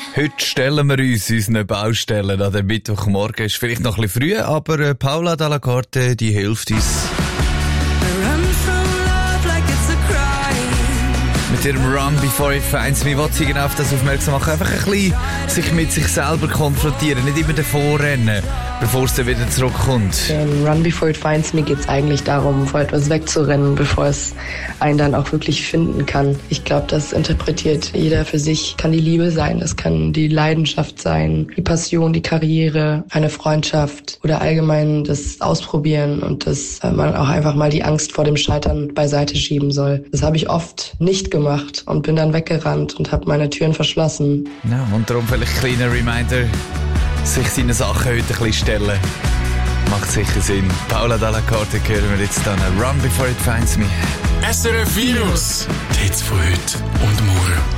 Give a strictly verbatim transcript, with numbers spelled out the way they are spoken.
Heute stellen wir uns unseren Baustellen an den Mittwochmorgen. Ist vielleicht noch ein bisschen früh, aber äh, Paula Dalla Corte, die hilft uns. Mit ihrem Run Before It Finds Me will sie genau auf das aufmerksam machen. Einfach ein bisschen sich mit sich selber konfrontieren, nicht immer davor rennen, bevor es dann wieder zurückkommt. In Run Before It Finds Me geht es eigentlich darum, vor etwas wegzurennen, bevor es einen dann auch wirklich finden kann. Ich glaube, das interpretiert jeder für sich. Kann die Liebe sein, das kann die Leidenschaft sein, die Passion, die Karriere, eine Freundschaft oder allgemein das Ausprobieren und dass man auch einfach mal die Angst vor dem Scheitern beiseite schieben soll. Das habe ich oft nicht gemacht und bin dann weggerannt und habe meine Türen verschlossen. Ja, und darum vielleicht ein kleiner Reminder, sich seine Sachen heute ein bisschen stellen. Macht sicher Sinn. Paula Dalla Corte hören wir jetzt dann. Run Before It Finds Me. S R F Virus. Die Hits von heute und morgen.